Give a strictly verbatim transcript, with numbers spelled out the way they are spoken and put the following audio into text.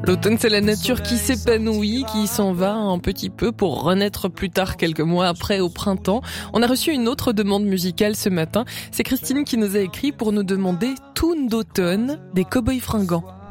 L'automne, c'est la nature qui s'épanouit, qui s'en va un petit peu pour renaître plus tard, quelques mois après, au printemps. On a reçu une autre demande musicale ce matin. C'est Christine qui nous a écrit pour nous demander Tune d'automne des Cowboys Fringants.